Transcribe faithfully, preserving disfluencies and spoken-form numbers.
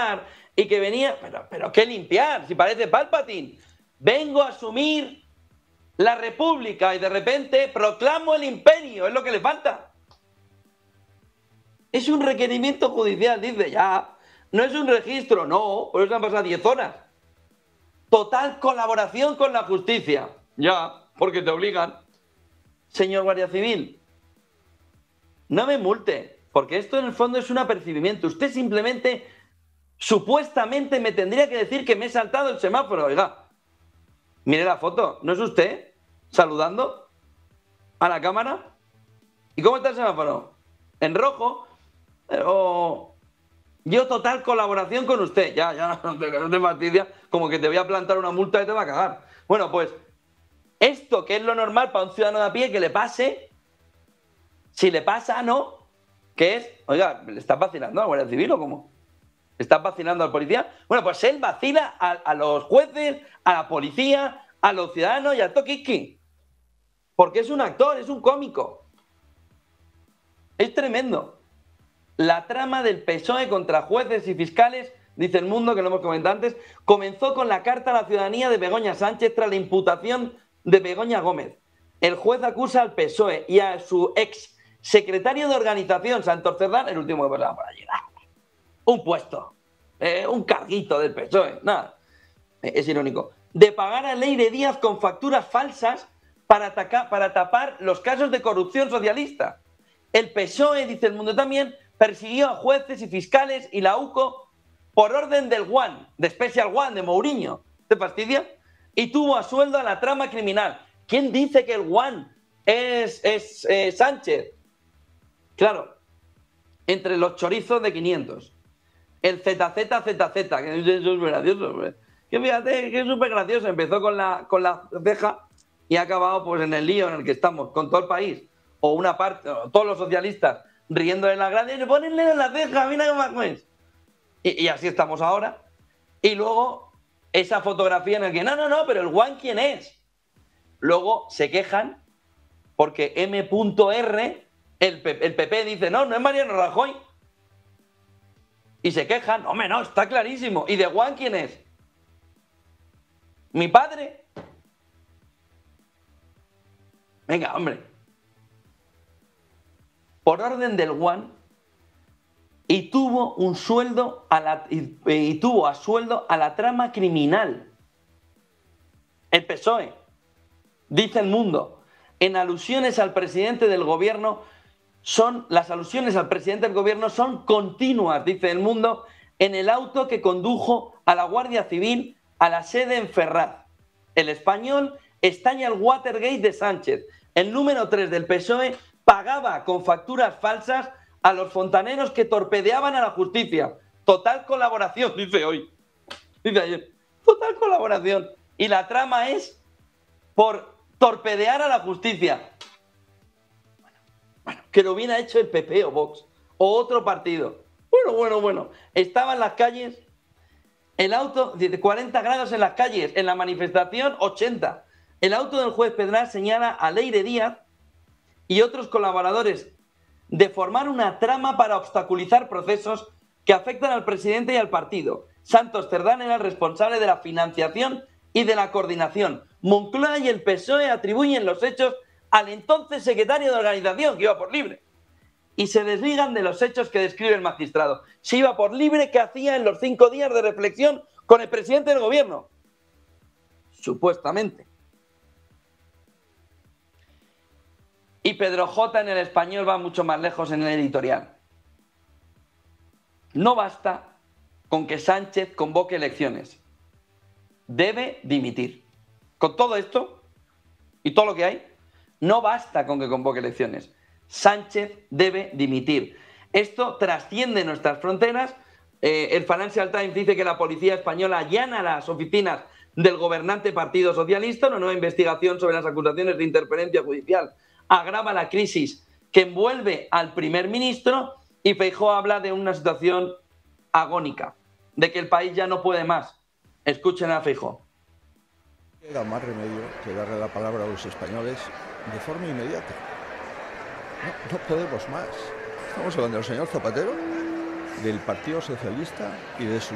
limpiar y que venía... Pero, pero ¿qué limpiar? Si parece Palpatine. Vengo a asumir la república y de repente proclamo el imperio, es lo que le falta. Es un requerimiento judicial, dice, ya. No es un registro, no, por eso han pasado diez horas. Total colaboración con la justicia. Ya, porque te obligan. Señor Guardia Civil, no me multe, porque esto en el fondo es un apercibimiento. Usted simplemente, supuestamente, me tendría que decir que me he saltado el semáforo. Oiga, mire la foto, ¿no es usted saludando a la cámara? ¿Y cómo está el semáforo? En rojo. Pero yo total colaboración con usted. Ya, ya, no te, no te fastidia, como que te voy a plantar una multa y te va a cagar. Bueno, pues esto que es lo normal para un ciudadano de a pie que le pase, si le pasa, ¿no? Que es, oiga, ¿le estás vacilando al Guardia Civil o cómo? ¿Le estás vacilando al policía? Bueno, pues él vacila a, a los jueces, a la policía, a los ciudadanos y a Tokiski. Porque es un actor, es un cómico. Es tremendo. La trama del P S O E contra jueces y fiscales, dice El Mundo, que lo hemos comentado antes, comenzó con la carta a la ciudadanía de Begoña Sánchez tras la imputación de Begoña Gómez. El juez acusa al P S O E y a su ex secretario de organización, Santos Cerdán, el último que pasaba por allí. Un puesto, eh, un carguito del P S O E, nada, es irónico, de pagar a Leire Díaz con facturas falsas para, atacar, para tapar los casos de corrupción socialista. El P S O E, dice El Mundo también, persiguió a jueces y fiscales y la U C O por orden del One, de Special One, de Mourinho. ¿Te fastidia? Y tuvo a sueldo a la trama criminal. ¿Quién dice que el One es, es eh, Sánchez? Claro, entre los chorizos de quinientos. El Z Z Z Z, que eso es gracioso. Hombre. Que fíjate, que es súper gracioso. Empezó con la, con la ceja y ha acabado pues, en el lío en el que estamos, con todo el país. O una parte, o todos los socialistas riendo en la grande y ponenle en la ceja, mira cómo es. Y, y así estamos ahora. Y luego, esa fotografía en la que, no, no, no, pero el One, ¿quién es? Luego se quejan porque M R, el, el P P dice, no, no es Mariano Rajoy. Y se quejan, hombre, no, está clarísimo. ¿Y de One quién es? ¿Mi padre? Venga, hombre. Por orden del One, y tuvo un sueldo a la, y, y tuvo a sueldo a la trama criminal. El P S O E, dice El Mundo, en alusiones al presidente del gobierno son, las alusiones al presidente del gobierno son continuas, dice El Mundo, en el auto que condujo a la Guardia Civil a la sede en Ferraz. El Español estaña el Watergate de Sánchez. El número tres del P S O E pagaba con facturas falsas a los fontaneros que torpedeaban a la justicia. Total colaboración, dice hoy. Dice ayer. Total colaboración. Y la trama es por torpedear a la justicia. Bueno, bueno, que lo hubiera hecho el P P o Vox o otro partido. Bueno, bueno, bueno. Estaba en las calles, el auto, de cuarenta grados en las calles, en la manifestación ochenta. El auto del juez Pedral señala a Leire Díaz y otros colaboradores de formar una trama para obstaculizar procesos que afectan al presidente y al partido. Santos Cerdán era el responsable de la financiación y de la coordinación. Moncloa y el P S O E atribuyen los hechos al entonces secretario de organización, que iba por libre. Y se desligan de los hechos que describe el magistrado. Se iba por libre, ¿qué hacía en los cinco días de reflexión con el presidente del gobierno? Supuestamente. Y Pedro J. en El Español va mucho más lejos en el editorial. No basta con que Sánchez convoque elecciones. Debe dimitir. Con todo esto y todo lo que hay, no basta con que convoque elecciones. Sánchez debe dimitir. Esto trasciende nuestras fronteras. Eh, el Financial Times dice que la policía española allana las oficinas del gobernante Partido Socialista. Una nueva investigación sobre las acusaciones de interferencia judicial agrava la crisis que envuelve al primer ministro, y Feijóo habla de una situación agónica, de que el país ya no puede más. Escuchen a Feijóo. No queda más remedio que darle la palabra a los españoles de forma inmediata. No, no podemos más. Estamos hablando del señor Zapatero, del Partido Socialista y de sus